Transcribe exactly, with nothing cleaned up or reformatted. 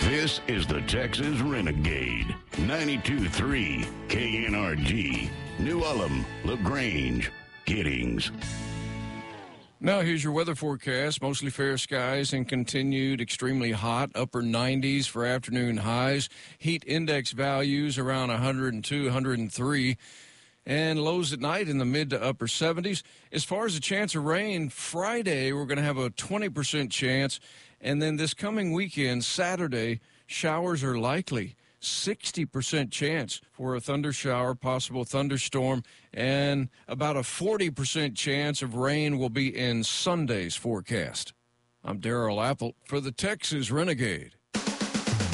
This is the Texas Renegade. ninety-two point three K N R G. New Ulm, LaGrange, Giddings. Now here's your weather forecast. Mostly fair skies and continued extremely hot, upper nineties for afternoon highs. Heat index values around one hundred two, one hundred three. And lows at night in the mid to upper seventies. As far as the chance of rain, Friday we're going to have a twenty percent chance. And then this coming weekend, Saturday, showers are likely. sixty percent chance for a thunder shower, possible thunderstorm, and about a forty percent chance of rain will be in Sunday's forecast. I'm Darrell Apple for the Texas Renegade.